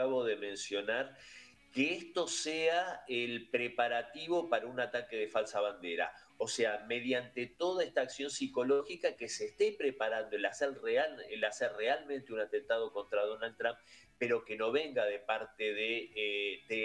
acabo de mencionar, que esto sea el preparativo para un ataque de falsa bandera. O sea, mediante toda esta acción psicológica que se esté preparando el hacer realmente un atentado contra Donald Trump, pero que no venga de parte de